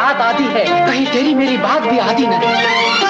रात आती है, कहीं तेरी मेरी बात भी आती नहीं।